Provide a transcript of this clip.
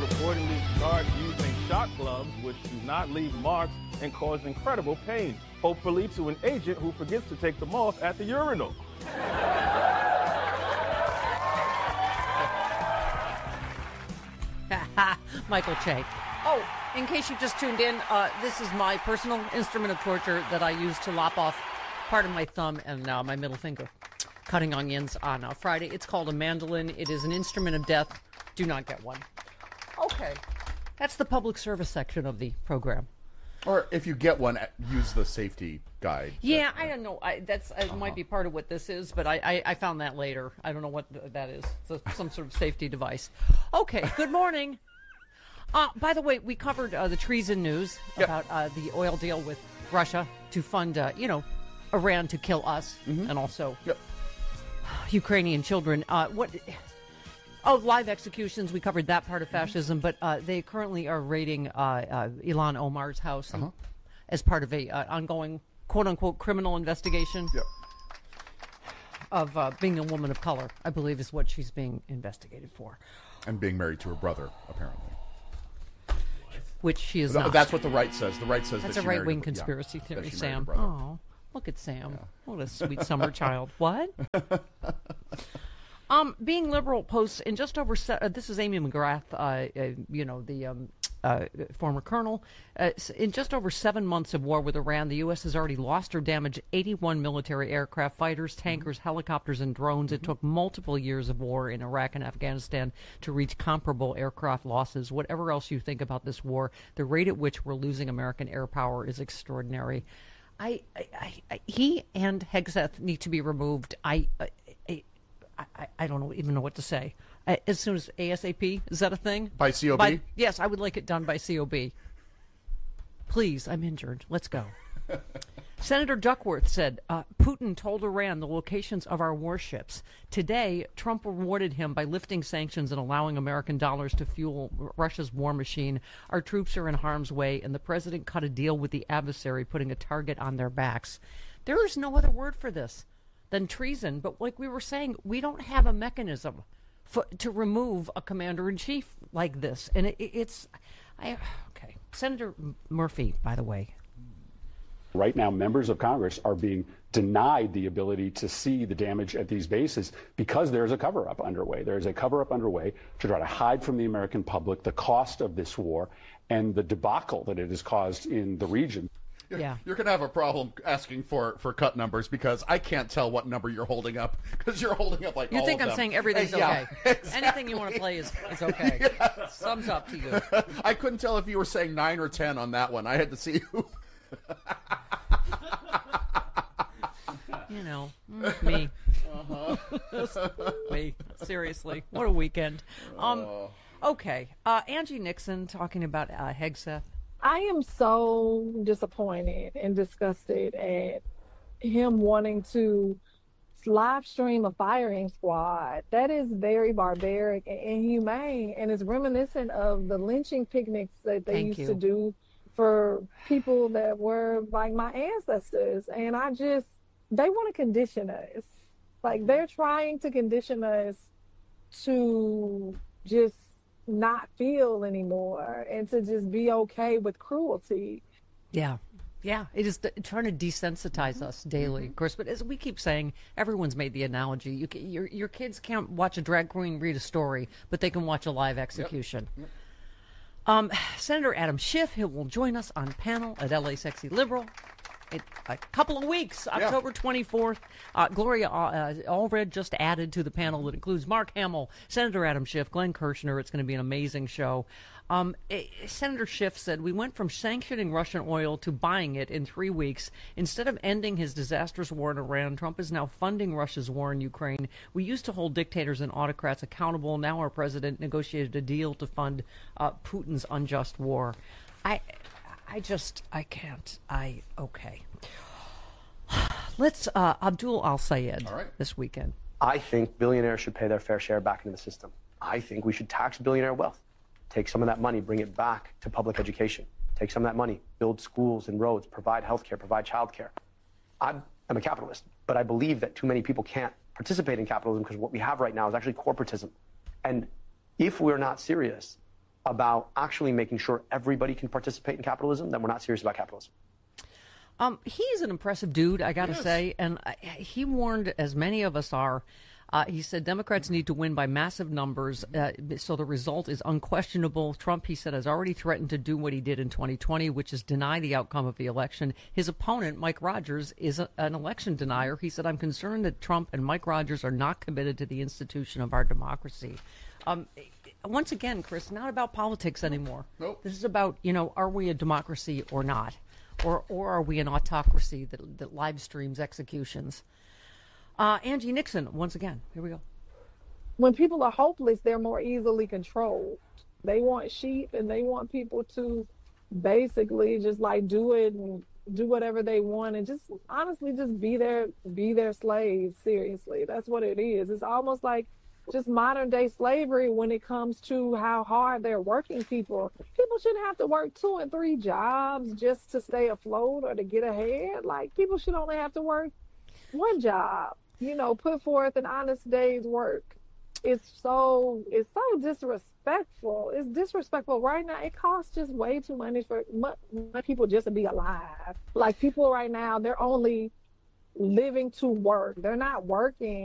reportedly start using shock gloves, which do not leave marks and cause incredible pain, hopefully to an agent who forgets to take them off at the urinal. Michael Che. Oh, in case you just tuned in, this is my personal instrument of torture that I use to lop off part of my thumb and my middle finger, cutting onions on Friday. It's called a mandolin. It is an instrument of death. Do not get one. Okay. That's the public service section of the program. Or if you get one, use the safety guide. Yeah, I don't know. It might be part of what this is, but I found that later. I don't know what that is. It's some sort of safety device. Okay, good morning. By the way, we covered the treason news about the oil deal with Russia to fund, Iran to kill us and also Ukrainian children. Live executions. We covered that part of fascism, but they currently are raiding Ilhan Omar's house as part of a ongoing quote-unquote criminal investigation of being a woman of color, I believe is what she's being investigated for. And being married to her brother, apparently. Which she is not. That's what the right says. The right says that's that a right-wing conspiracy theory, Sam. Oh, look at Sam. Yeah. What a sweet summer child. What? Being Liberal posts in just over this is Amy McGrath, the former colonel. In just over 7 months of war with Iran, the U.S. has already lost or damaged 81 military aircraft, fighters, tankers, helicopters, and drones. It took multiple years of war in Iraq and Afghanistan to reach comparable aircraft losses. Whatever else you think about this war, the rate at which we're losing American air power is extraordinary. He and Hegseth need to be removed. I don't even know what to say. As soon as ASAP, is that a thing? By COB? Yes, I would like it done by COB. Please, I'm injured. Let's go. Senator Duckworth said, Putin told Iran the locations of our warships. Today, Trump rewarded him by lifting sanctions and allowing American dollars to fuel Russia's war machine. Our troops are in harm's way, and the president cut a deal with the adversary, putting a target on their backs. There is no other word for this than treason. But like we were saying, we don't have a mechanism to remove a commander-in-chief like this. And okay. Senator Murphy, by the way. Right now, members of Congress are being denied the ability to see the damage at these bases because there's a cover-up underway. There's a cover-up underway to try to hide from the American public the cost of this war and the debacle that it has caused in the region. Yeah. You're going to have a problem asking for cut numbers because I can't tell what number you're holding up because you're holding up like you all think of I'm them. saying everything's okay. Exactly. Anything you want to play is okay. Yes. Thumbs up to you. I couldn't tell if you were saying 9 or 10 on that one. I had to see you. Me. Me. Seriously. What a weekend. Okay. Angie Nixon talking about Hegseth. I am so disappointed and disgusted at him wanting to live stream a firing squad. That is very barbaric and inhumane, and it's reminiscent of the lynching picnics that they used to do for people that were like my ancestors. And they want to condition us. Like, they're trying to condition us to just not feel anymore and to just be okay with cruelty. Yeah. It is trying to desensitize us daily, of course. But as we keep saying, everyone's made the analogy. Your kids can't watch a drag queen read a story, but they can watch a live execution. Yep. Senator Adam Schiff will join us on panel at LA Sexy Liberal in a couple of weeks, October 24th. Gloria Allred just added to the panel that includes Mark Hamill, Senator Adam Schiff, Glenn Kirshner. It's going to be an amazing show. Senator Schiff said, we went from sanctioning Russian oil to buying it in 3 weeks. Instead of ending his disastrous war in Iran, Trump is now funding Russia's war in Ukraine. We used to hold dictators and autocrats accountable. Now our president negotiated a deal to fund Putin's unjust war. I can't. Okay. Let's, Abdul Al-Sayed this weekend. I think billionaires should pay their fair share back into the system. I think we should tax billionaire wealth. Take some of that money, bring it back to public education. Take some of that money, build schools and roads, provide health care, provide child care. I'm a capitalist, but I believe that too many people can't participate in capitalism because what we have right now is actually corporatism. And if we're not serious about actually making sure everybody can participate in capitalism, then we're not serious about capitalism. He's an impressive dude, I got to say, and he warned, as many of us are, he said Democrats need to win by massive numbers, so the result is unquestionable. Trump, he said, has already threatened to do what he did in 2020, which is deny the outcome of the election. His opponent, Mike Rogers, is an election denier. He said, I'm concerned that Trump and Mike Rogers are not committed to the institution of our democracy. Once again, Chris, not about politics anymore. Nope. This is about, are we a democracy or not? Or are we an autocracy that live streams executions? Angie Nixon, once again. Here we go. When people are hopeless, they're more easily controlled. They want sheep, and they want people to basically just like do it and do whatever they want, and just honestly just be their slaves. Seriously, that's what it is. It's almost like just modern day slavery when it comes to how hard they're working people. People shouldn't have to work 2 and 3 jobs just to stay afloat or to get ahead. Like, people should only have to work 1 job, put forth an honest day's work. It's so disrespectful. It's disrespectful right now. It costs just way too much for people just to be alive. Like, people right now, they're only living to work. They're not working